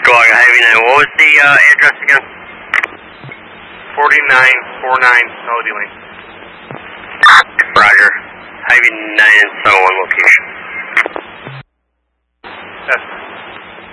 Chicago Heavy 9. What was the address again? 4949 Melody Lane. Roger. Heavy 9 and 71 location. Yes.